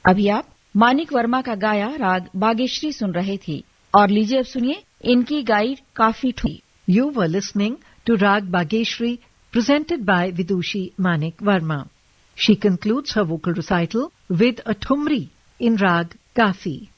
अभी आप मानिक वर्मा का गाया राग बागेश्वरी सुन रहे थे और लीजिए अब सुनिए इनकी गाई काफी ठुई। You were listening to Rag Bageshri presented by Vidushi Manik Verma. She concludes her vocal recital with a thumri in Rag Kafi.